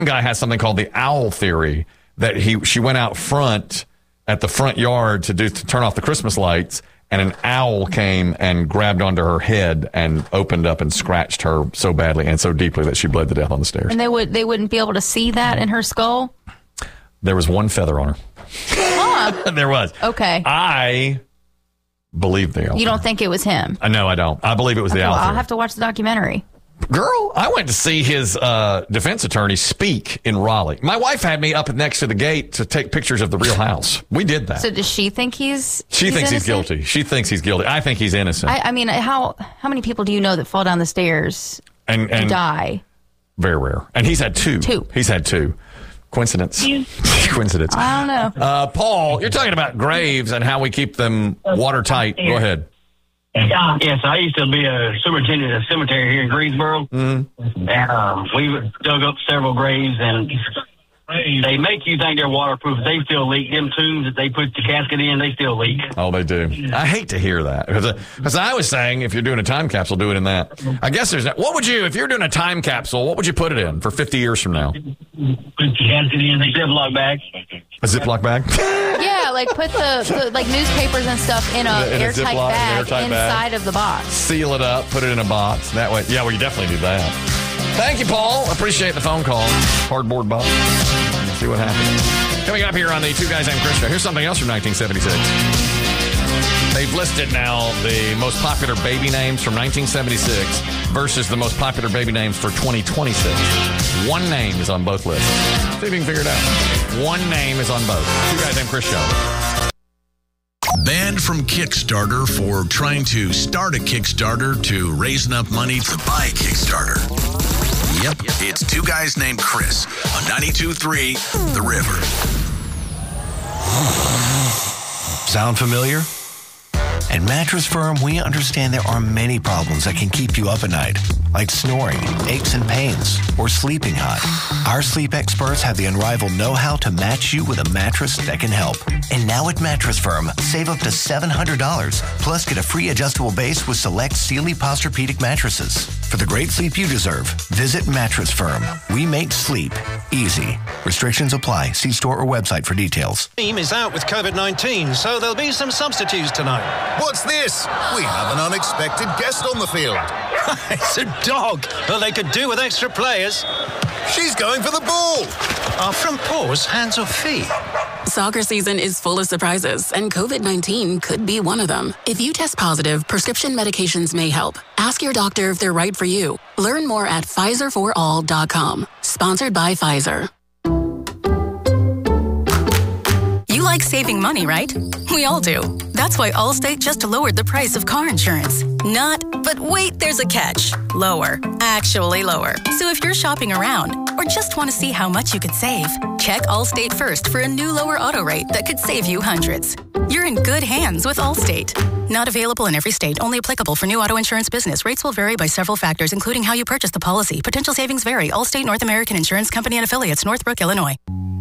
guy has something called the owl theory, that she went out front at the front yard to turn off the Christmas lights, and an owl came and grabbed onto her head and opened up and scratched her so badly and so deeply that she bled to death on the stairs. And they wouldn't be able to see that in her skull? There was one feather on her. Huh. There was. Okay. I believe the owl. You don't think it was him? No, I don't. I believe it was the owl. I'll have to watch the documentary. Girl, I went to see his defense attorney speak in Raleigh. My wife had me up next to the gate to take pictures of the real house. We did that. So does she think he's She thinks innocent? he's guilty. She thinks he's guilty. I think he's innocent. I mean, how many people do you know that fall down the stairs and die? Very rare. And he's had two. He's had two. Coincidence. Coincidence. I don't know. Paul, you're talking about graves and how we keep them watertight. Go ahead. Yes, I used to be a superintendent of a cemetery here in Greensboro. Mm-hmm. And we dug up several graves, and they make you think they're waterproof. They still leak. Them tombs that they put the casket in, they still leak. Oh, they do. I hate to hear that. Because I was saying, if you're doing a time capsule, do it in that. I guess if you're doing a time capsule, what would you put it in for 50 years from now? Put the casket in a Ziploc bag. A Ziploc bag? Yeah, like put the newspapers and stuff in a airtight bag inside of the box. Seal it up, put it in a box. That way, yeah, we definitely do that. Thank you, Paul. Appreciate the phone call. Cardboard box. See what happens. Coming up here on the Two Guys Named Chris show, here's something else from 1976. They've listed now the most popular baby names from 1976 versus the most popular baby names for 2026. One name is on both lists. See if you can figure it out. One name is on both. Two Guys Named Chris show. Banned from Kickstarter for trying to start a Kickstarter to raise enough money to buy a Kickstarter. Yep, it's Two Guys Named Chris on 92.3 The River. Sound familiar? At Mattress Firm, we understand there are many problems that can keep you up at night, like snoring, aches and pains, or sleeping hot. Our sleep experts have the unrivaled know-how to match you with a mattress that can help. And now at Mattress Firm, save up to $700, plus get a free adjustable base with select Sealy Posturepedic mattresses. For the great sleep you deserve, visit Mattress Firm. We make sleep easy. Restrictions apply. See store or website for details. Team is out with COVID-19, so there'll be some substitutes tonight. What's this? We have an unexpected guest on the field. It's a dog. Well, they could do with extra players. She's going for the ball. Are front paws hands or feet? Soccer season is full of surprises, and COVID-19 could be one of them. If you test positive, prescription medications may help. Ask your doctor if they're right for you. Learn more at PfizerForAll.com. Sponsored by Pfizer. You like saving money, right? We all do. That's why Allstate just lowered the price of car insurance. But wait, there's a catch. Lower. Actually lower. So if you're shopping around or just want to see how much you could save, check Allstate first for a new lower auto rate that could save you hundreds. You're in good hands with Allstate. Not available in every state. Only applicable for new auto insurance business. Rates will vary by several factors, including how you purchase the policy. Potential savings vary. Allstate North American Insurance Company and Affiliates, Northbrook, Illinois.